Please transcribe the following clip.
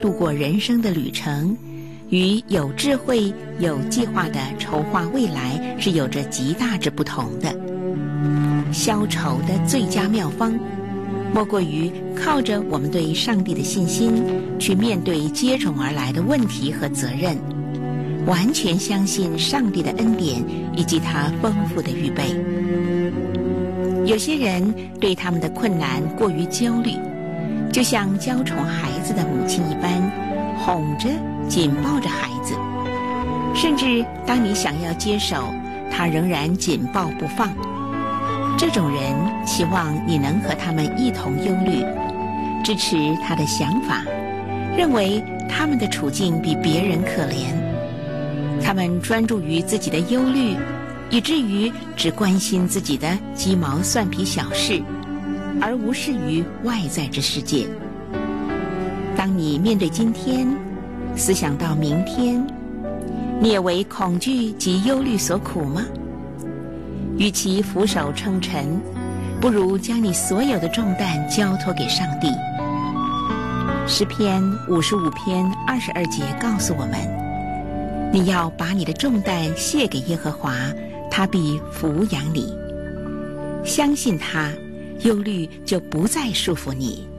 度过人生的旅程，与有智慧、有计划的筹划未来是有着极大之不同的。消愁的最佳妙方，莫过于靠着我们对上帝的信心，去面对接踵而来的问题和责任，完全相信上帝的恩典以及他丰富的预备。有些人对他们的困难过于焦虑，就像娇宠孩子的母亲一般，哄着紧抱着孩子，甚至当你想要接手，他仍然紧抱不放。这种人期望你能和他们一同忧虑，支持他的想法，认为他们的处境比别人可怜。他们专注于自己的忧虑，以至于只关心自己的鸡毛蒜皮小事，而无视于外在之世界。当你面对今天，思想到明天，你也为恐惧及忧虑所苦吗？与其俯首称臣，不如将你所有的重担交托给上帝。诗篇55篇22节告诉我们，你要把你的重担卸给耶和华，他必抚养你。相信他，忧虑就不再束缚你。